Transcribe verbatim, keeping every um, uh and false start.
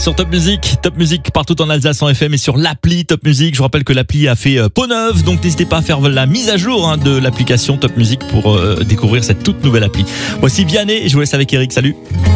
sur Top Music. Top Music partout en Alsace en F M et sur l'appli Top Music. Je vous rappelle que l'appli a fait euh, peau neuve, donc n'hésitez pas à faire la mise à jour hein, de l'application Top Music pour euh, découvrir cette toute nouvelle appli. Voici Vianney et je vous laisse avec Eric. Salut.